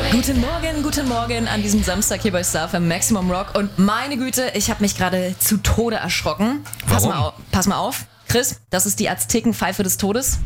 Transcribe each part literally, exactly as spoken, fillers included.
Guten Morgen, guten Morgen an diesem Samstag hier bei Star F M Maximum Rock. Und meine Güte, ich habe mich gerade zu Tode erschrocken. Pass Warum? mal auf, pass mal auf. Chris, das ist die Aztekenpfeife des Todes.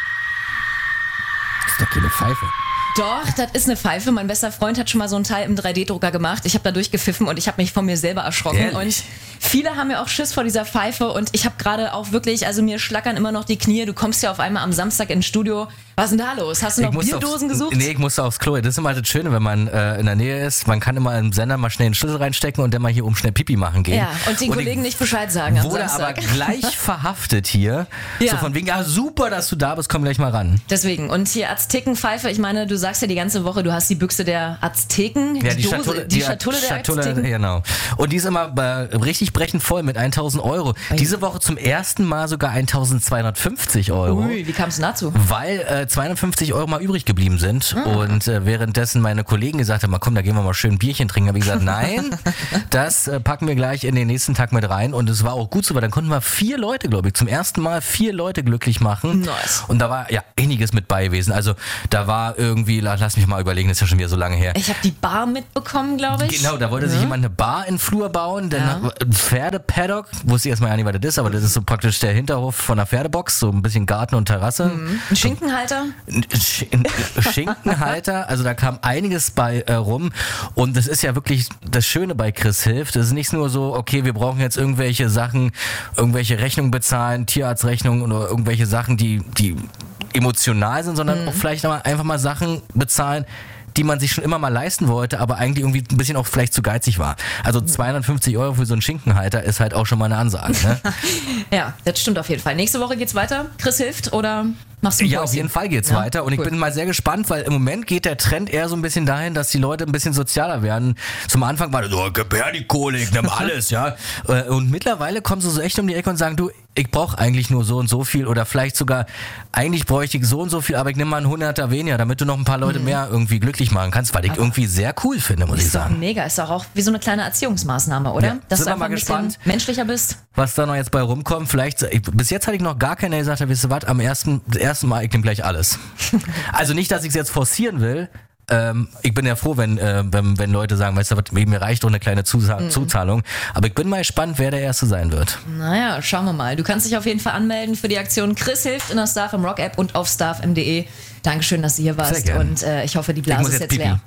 Das ist doch keine Pfeife. Doch, das ist eine Pfeife. Mein bester Freund hat schon mal so einen Teil im drei D Drucker gemacht. Ich habe da durchgepfiffen und ich habe mich von mir selber erschrocken. Ehrlich? Und viele haben ja auch Schiss vor dieser Pfeife. Und ich habe gerade auch wirklich, also mir schlackern immer noch die Knie. Du kommst ja auf einmal am Samstag ins Studio. Was ist denn da los? Hast du noch Bierdosen aufs, gesucht? Nee, ich musste aufs Klo. Das ist immer das Schöne, wenn man äh, in der Nähe ist. Man kann immer im Sender mal schnell einen Schlüssel reinstecken und dann mal hier oben schnell Pipi machen gehen. Ja, und den und Kollegen nicht Bescheid sagen am wurde Samstag. aber gleich verhaftet hier. Ja. So von wegen, ja super, dass du da bist, komm gleich mal ran. Deswegen. Und hier Aztekenpfeife, ich meine, du sagst ja die ganze Woche, du hast die Büchse der Azteken, Ja, die, die, Dose, Schatulle, die Schatulle der Schatulle, Azteken. genau. Und die ist immer äh, richtig brechend voll mit tausend Euro. Diese Woche zum ersten Mal sogar eintausendzweihundertfünfzig Euro. Ui, wie kam es denn dazu? Weil äh, zweihundertfünfzig Euro mal übrig geblieben sind. Ah. Und äh, währenddessen meine Kollegen gesagt haben, komm, da gehen wir mal schön ein Bierchen trinken, habe ich gesagt, nein, das äh, packen wir gleich in den nächsten Tag mit rein. Und es war auch gut so, weil dann konnten wir vier Leute, glaube ich, zum ersten Mal vier Leute glücklich machen. Nice. Und da war ja einiges mit bei gewesen. Also da war irgendwie, lass mich mal überlegen, das ist ja schon wieder so lange her. Ich habe die Bar mitbekommen, glaube ich. Genau, da wollte ja. sich jemand eine Bar in den Flur bauen, dann Ja. ein Pferdepaddock, wusste ich erstmal gar nicht, was das ist, aber das ist so praktisch der Hinterhof von der Pferdebox, so ein bisschen Garten und Terrasse. Mhm. Ein Schinkenhalter? Ein Sch- ein Schinkenhalter, also da kam einiges bei äh, rum und das ist ja wirklich das Schöne bei Chris Hilft. Das ist nicht nur so, okay, wir brauchen jetzt irgendwelche Sachen, irgendwelche Rechnungen bezahlen, Tierarztrechnungen oder irgendwelche Sachen, die, die emotional sind, sondern Mhm. auch vielleicht mal einfach mal Sachen bezahlen, die man sich schon immer mal leisten wollte, aber eigentlich irgendwie ein bisschen auch vielleicht zu geizig war. Also zweihundertfünfzig Euro für so einen Schinkenhalter ist halt auch schon mal eine Ansage. Ne? Ja, das stimmt auf jeden Fall. Nächste Woche geht's weiter. Chris Hilft oder machst du ein Ja, auf Päuschen? jeden Fall geht's Ja, weiter und cool. ich bin mal sehr gespannt, weil im Moment geht der Trend eher so ein bisschen dahin, dass die Leute ein bisschen sozialer werden. Zum Anfang war das so, gib her die Kohle, ich nehm alles, ja. Und mittlerweile kommen sie so echt um die Ecke und sagen, du, ich brauche eigentlich nur so und so viel oder vielleicht sogar, eigentlich bräuchte ich so und so viel, aber ich nehme mal einen Hunderter weniger, damit du noch ein paar Leute mehr irgendwie glücklich machen kannst, weil ich Aber irgendwie sehr cool finde, muss ich Ist doch sagen. mega, ist doch auch wie so eine kleine Erziehungsmaßnahme, oder? Ja, Dass sind du wir einfach mal ein bisschen gespannt. menschlicher bist. Was da noch jetzt bei rumkommt, vielleicht, ich, bis jetzt hatte ich noch gar keiner, der gesagt hat, wisst ihr was, am ersten, das erste Mal, ich nehme gleich alles. Also nicht, dass ich es jetzt forcieren will, ähm, ich bin ja froh, wenn, äh, wenn, wenn Leute sagen, weißt du was, mir reicht doch eine kleine Zusa- Mhm. Zuzahlung, aber ich bin mal gespannt, wer der Erste sein wird. Naja, schauen wir mal. Du kannst dich auf jeden Fall anmelden für die Aktion Chris Hilft in der Star F M Rock App und auf starfm punkt de. Dankeschön, dass du hier warst gern. und äh, ich hoffe, die Ich Blase muss ist jetzt jetzt leer.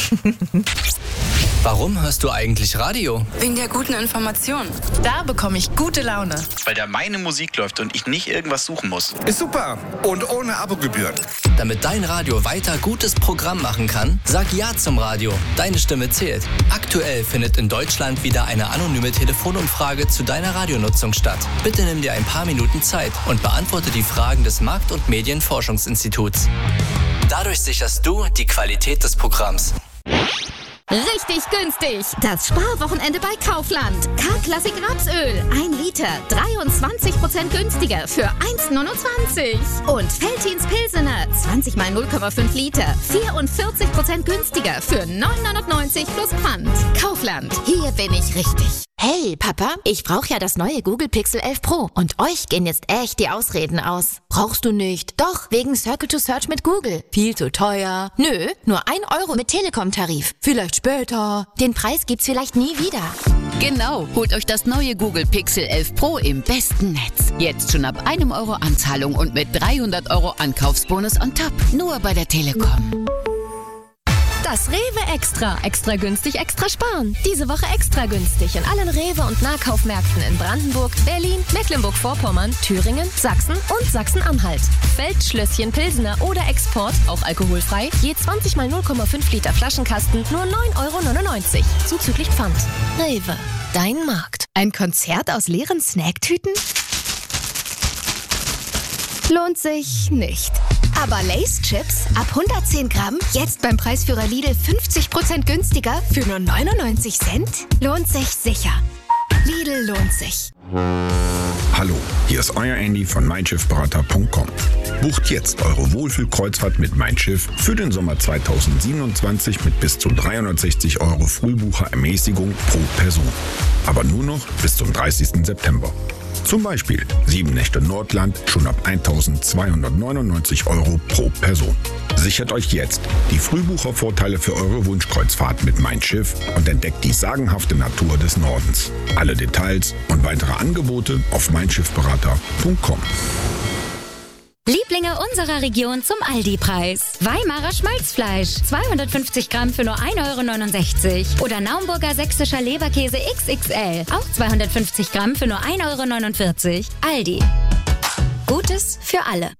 Warum hörst du eigentlich Radio? Wegen der guten Information. Da bekomme ich gute Laune. Weil da meine Musik läuft und ich nicht irgendwas suchen muss. Ist super und ohne Abogebühren. Damit dein Radio weiter gutes Programm machen kann, sag Ja zum Radio. Deine Stimme zählt. Aktuell findet in Deutschland wieder eine anonyme Telefonumfrage zu deiner Radionutzung statt. Bitte nimm dir ein paar Minuten Zeit und beantworte die Fragen des Markt- und Medienforschungsinstituts. Dadurch sicherst du die Qualität des Programms. Richtig günstig. Das Sparwochenende bei Kaufland. K-Klassik Rapsöl. ein Liter. dreiundzwanzig Prozent günstiger für eins neunundzwanzig. Und Veltins Pilsener. zwanzig mal null Komma fünf Liter. vierundvierzig Prozent günstiger für neun neunundneunzig plus Pfand. Kaufland. Hier bin ich richtig. Hey, Papa, ich brauche ja das neue Google Pixel elf Pro und euch gehen jetzt echt die Ausreden aus. Brauchst du nicht? Doch, wegen Circle to Search mit Google. Viel zu teuer. Nö, nur ein Euro mit Telekom-Tarif. Vielleicht später. Den Preis gibt's vielleicht nie wieder. Genau, holt euch das neue Google Pixel elf Pro im besten Netz. Jetzt schon ab einem Euro Anzahlung und mit dreihundert Euro Ankaufsbonus on top. Nur bei der Telekom. Das Rewe Extra. Extra günstig, extra sparen. Diese Woche extra günstig in allen Rewe- und Nahkaufmärkten in Brandenburg, Berlin, Mecklenburg-Vorpommern, Thüringen, Sachsen und Sachsen-Anhalt. Feldschlösschen Pilsener oder Export, auch alkoholfrei, je zwanzig mal null Komma fünf Liter Flaschenkasten, nur neun Euro neunundneunzig. Zuzüglich Pfand. Rewe, dein Markt. Ein Konzert aus leeren Snacktüten? Lohnt sich nicht. Aber Lay's Chips ab hundertzehn Gramm, jetzt beim Preisführer Lidl fünfzig Prozent günstiger für nur neunundneunzig Cent? Lohnt sich sicher. Lidl lohnt sich. Hallo, hier ist euer Andy von mein schiff berater punkt com. Bucht jetzt eure Wohlfühlkreuzfahrt mit Mein Schiff für den Sommer zweitausendsiebenundzwanzig mit bis zu dreihundertsechzig Euro Frühbucherermäßigung pro Person. Aber nur noch bis zum dreißigsten September. Zum Beispiel sieben Nächte Nordland schon ab eintausendzweihundertneunundneunzig Euro pro Person. Sichert euch jetzt die Frühbuchervorteile für eure Wunschkreuzfahrt mit Mein Schiff und entdeckt die sagenhafte Natur des Nordens. Alle Details und weitere Angebote auf mein schiff berater punkt com. Lieblinge unserer Region zum Aldi-Preis. Weimarer Schmalzfleisch, zweihundertfünfzig Gramm für nur ein Euro neunundsechzig. Oder Naumburger sächsischer Leberkäse X X L, auch zweihundertfünfzig Gramm für nur ein Euro neunundvierzig. Aldi. Gutes für alle.